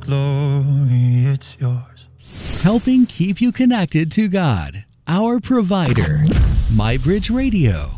glory, it's yours. Helping keep you connected to God, our provider. MyBridge Radio.